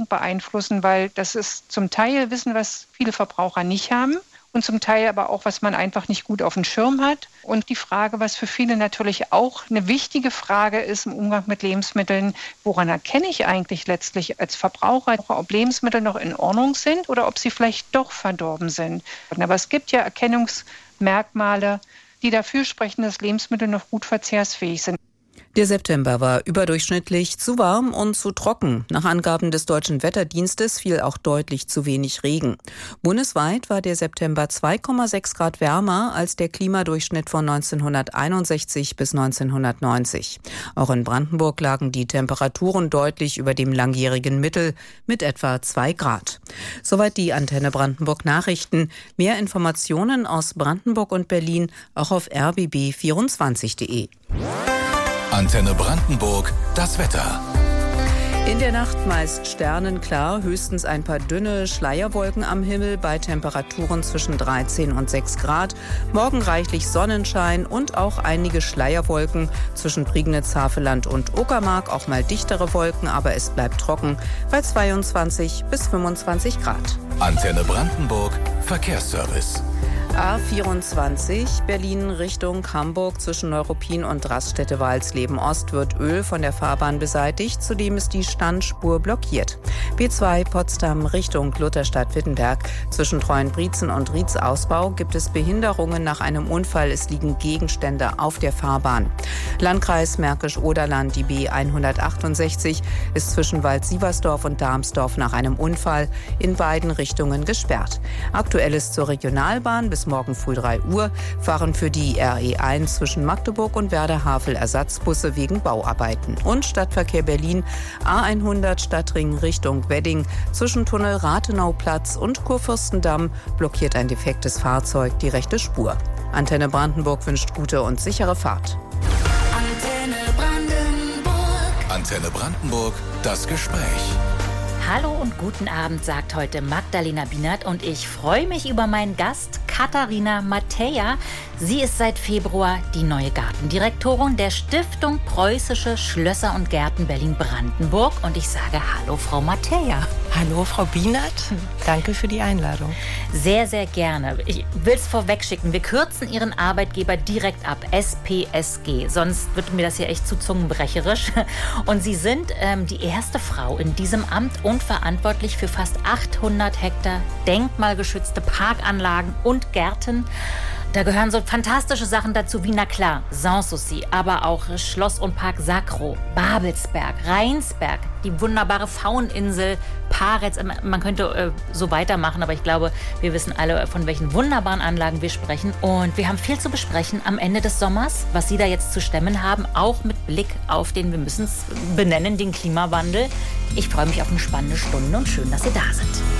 Ernährung beeinflussen, weil das ist zum Teil Wissen, was viele Verbraucher nicht haben und zum Teil aber auch, was man einfach nicht gut auf dem Schirm hat. Und die Frage, was für viele natürlich auch eine wichtige Frage ist im Umgang mit Lebensmitteln, woran erkenne ich eigentlich letztlich als Verbraucher, ob Lebensmittel noch in Ordnung sind oder ob sie vielleicht doch verdorben sind. Aber es gibt ja Erkennungsmerkmale, die dafür sprechen, dass Lebensmittel noch gut verzehrsfähig sind. Der September war überdurchschnittlich zu warm und zu trocken. Nach Angaben des Deutschen Wetterdienstes fiel auch deutlich zu wenig Regen. Bundesweit war der September 2,6 Grad wärmer als der Klimadurchschnitt von 1961 bis 1990. Auch in Brandenburg lagen die Temperaturen deutlich über dem langjährigen Mittel mit etwa 2 Grad. Soweit die Antenne Brandenburg Nachrichten. Mehr Informationen aus Brandenburg und Berlin auch auf rbb24.de. Antenne Brandenburg, das Wetter. In der Nacht meist sternenklar, höchstens ein paar dünne Schleierwolken am Himmel bei Temperaturen zwischen 13 und 6 Grad. Morgen reichlich Sonnenschein und auch einige Schleierwolken zwischen Prignitz, Havelland und Uckermark. Auch mal dichtere Wolken, aber es bleibt trocken bei 22 bis 25 Grad. Antenne Brandenburg, Verkehrsservice. A24 Berlin Richtung Hamburg zwischen Neuruppin und Raststätte-Walsleben-Ost wird Öl von der Fahrbahn beseitigt. Zudem ist die Standspur blockiert. B2 Potsdam Richtung Lutherstadt-Wittenberg zwischen Treuenbrietzen und Rietz-Ausbau gibt es Behinderungen nach einem Unfall. Es liegen Gegenstände auf der Fahrbahn. Landkreis Märkisch-Oderland, die B168 ist zwischen Wald-Sieversdorf und Darmsdorf nach einem Unfall in beiden Richtungen gesperrt. Aktuell ist zur Regionalbahn bis morgen früh 3 Uhr fahren für die RE1 zwischen Magdeburg und Werder-Havel Ersatzbusse wegen Bauarbeiten. Und Stadtverkehr Berlin A100 Stadtring Richtung Wedding zwischen Tunnel Rathenauplatz und Kurfürstendamm blockiert ein defektes Fahrzeug die rechte Spur. Antenne Brandenburg wünscht gute und sichere Fahrt. Antenne Brandenburg. Antenne Brandenburg, das Gespräch. Hallo und guten Abend, sagt heute Magdalena Bienert und ich freue mich über meinen Gast Katharina Mateja. Sie ist seit Februar die neue Gartendirektorin der Stiftung Preußische Schlösser und Gärten Berlin-Brandenburg und ich sage Hallo, Frau Mateja. Hallo, Frau Bienert. Danke für die Einladung. Sehr, sehr gerne. Ich will es vorwegschicken. Wir kürzen Ihren Arbeitgeber direkt ab. SPSG. Sonst wird mir das hier echt zu zungenbrecherisch. Und Sie sind die erste Frau in diesem Amt und verantwortlich für fast 800 Hektar denkmalgeschützte Parkanlagen und Gärten. Da gehören so fantastische Sachen dazu wie, na klar, Sanssouci, aber auch Schloss und Park Sacro, Babelsberg, Rheinsberg, die wunderbare Fauninsel, Paretz. Man könnte so weitermachen, aber ich glaube, wir wissen alle, von welchen wunderbaren Anlagen wir sprechen. Und wir haben viel zu besprechen am Ende des Sommers, was Sie da jetzt zu stemmen haben, auch mit Blick auf den, wir müssen es benennen, den Klimawandel. Ich freue mich auf eine spannende Stunde und schön, dass Sie da sind.